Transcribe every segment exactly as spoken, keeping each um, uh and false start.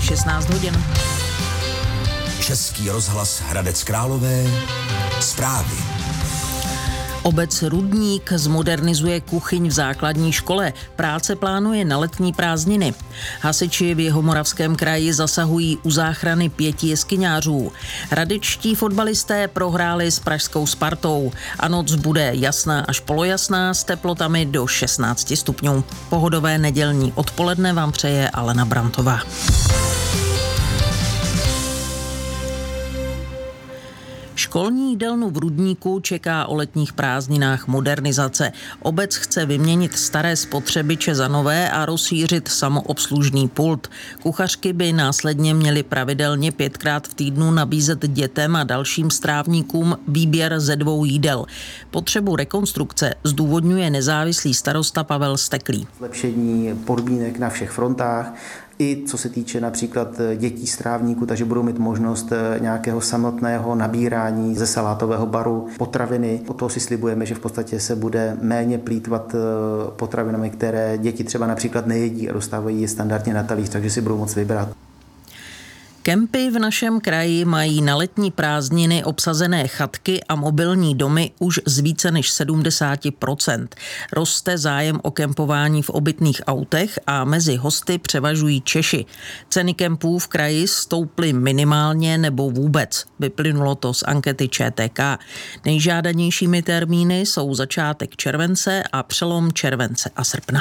šestnáct hodin. Český rozhlas Hradec Králové. Zprávy. Obec Rudník zmodernizuje kuchyň v základní škole. Práce plánuje na letní prázdniny. Hasiči v Jihomoravském kraji zasahují u záchrany pěti jeskyňářů. Hradečtí fotbalisté prohráli s pražskou Spartou a noc bude jasná až polojasná s teplotami do šestnáct stupňů. Pohodové nedělní odpoledne vám přeje Alena Brantová. Školní jídelnu v Rudníku čeká o letních prázdninách modernizace. Obec chce vyměnit staré spotřebiče za nové a rozšířit samoobslužný pult. Kuchařky by následně měly pravidelně pětkrát v týdnu nabízet dětem a dalším strávníkům výběr ze dvou jídel. Potřebu rekonstrukce zdůvodňuje nezávislý starosta Pavel Steklý. Zlepšení podmínek na všech frontách, i co se týče například dětí strávníků, takže budou mít možnost nějakého samotného nabírání ze salátového baru potraviny. O toho si slibujeme, že v podstatě se bude méně plýtvat potravinami, které děti třeba například nejedí a dostávají je standardně na talíř, takže si budou moct vybrat. Kempy v našem kraji mají na letní prázdniny obsazené chatky a mobilní domy už z více než sedmdesát procent. Roste zájem o kempování v obytných autech a mezi hosty převažují Češi. Ceny kempů v kraji stouply minimálně nebo vůbec. Vyplynulo to z ankety Č T K. Nejžádanějšími termíny jsou začátek července a přelom července a srpna.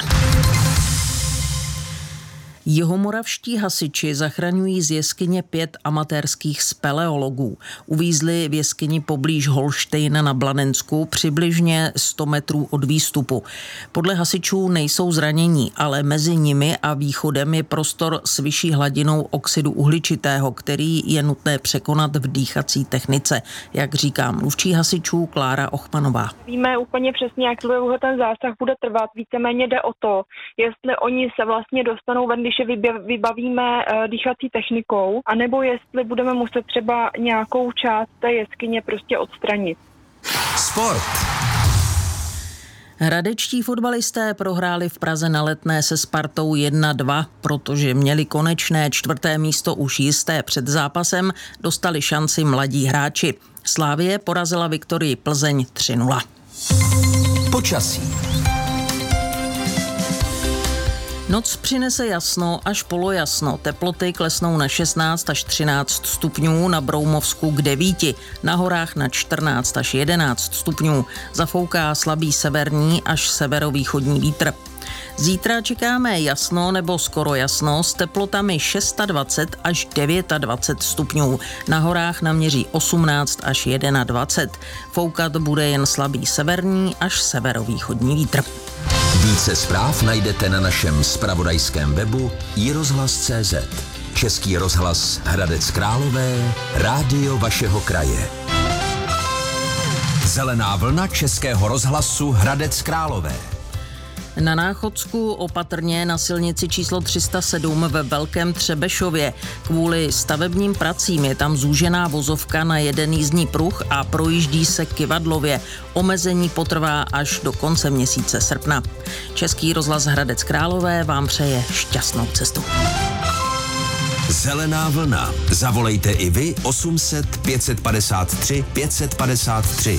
Jihomoravští hasiči zachraňují z jeskyně pět amatérských speleologů. Uvízli v jeskyni poblíž Holštejna na Blanensku přibližně sto metrů od výstupu. Podle hasičů nejsou zranění, ale mezi nimi a východem je prostor s vyšší hladinou oxidu uhličitého, který je nutné překonat v dýchací technice, jak říká mluvčí hasičů Klára Ochmanová. Víme úplně přesně, jak dlouho ten zásah bude trvat. Víceméně jde o to, jestli oni se vlastně dostanou ven, když je vybavíme dýchací technikou, anebo jestli budeme muset třeba nějakou část té jeskyně prostě odstranit. Sport. Hradečtí fotbalisté prohráli v Praze na Letné se Spartou jedna dva, protože měli konečné čtvrté místo už jisté před zápasem, dostali šanci mladí hráči. Slavie porazila Viktorii Plzeň tři nula. Počasí. Noc přinese jasno až polojasno. Teploty klesnou na šestnáct až třináct stupňů, na Broumovsku k devíti, na horách na čtrnáct až jedenáct stupňů. Zafouká slabý severní až severovýchodní vítr. Zítra čekáme jasno nebo skoro jasno s teplotami dvacet šest až dvacet devět stupňů. Na horách naměří osmnáct až dvacet jedna. Foukat bude jen slabý severní až severovýchodní vítr. Více zpráv najdete na našem zpravodajském webu i rozhlas tečka cé zet. Český rozhlas Hradec Králové, rádio vašeho kraje. Zelená vlna Českého rozhlasu Hradec Králové. Na Náchodsku opatrně na silnici číslo tři sta sedm ve Velkém Třebešově. Kvůli stavebním pracím je tam zúžená vozovka na jeden jízdní pruh a projíždí se kyvadlově. Omezení potrvá až do konce měsíce srpna. Český rozhlas Hradec Králové vám přeje šťastnou cestu. Zelená vlna. Zavolejte i vy osm set pět set padesát tři pět set padesát tři.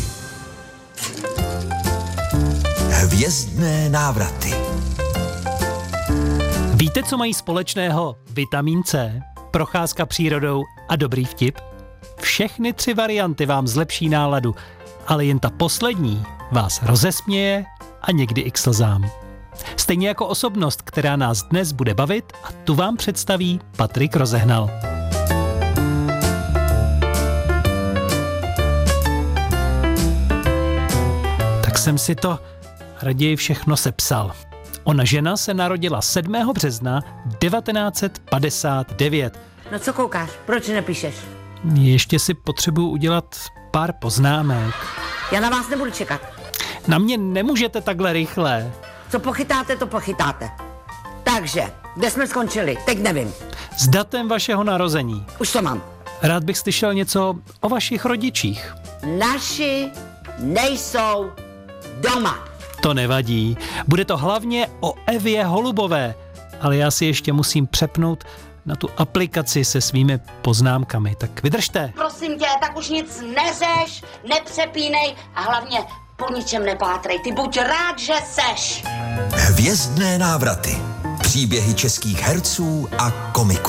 Hvězdné návraty. Víte, co mají společného vitamin C, procházka přírodou a dobrý vtip? Všechny tři varianty vám zlepší náladu, ale jen ta poslední vás rozesměje a někdy i k slzám. Stejně jako osobnost, která nás dnes bude bavit, a tu vám představí Patrik Rozehnal. Tak jsem si to raději všechno sepsal. Ona žena se narodila sedmého března devatenáct set padesát devět. No co koukáš? Proč nepíšeš? Ještě si potřebuju udělat pár poznámek. Já na vás nebudu čekat. Na mě nemůžete takhle rychle. Co pochytáte, to pochytáte. Takže, kde jsme skončili? Teď nevím. S datem vašeho narození. Už to mám. Rád bych slyšel něco o vašich rodičích. Naši nejsou doma. To nevadí. Bude to hlavně o Evě Holubové. ale já si ještě musím přepnout na tu aplikaci se svými poznámkami. Tak vydržte. Prosím tě, tak už nic neřeš, nepřepínej a hlavně po ničem nepátrej. Ty buď rád, že seš. Hvězdné návraty. Příběhy českých herců a komiků.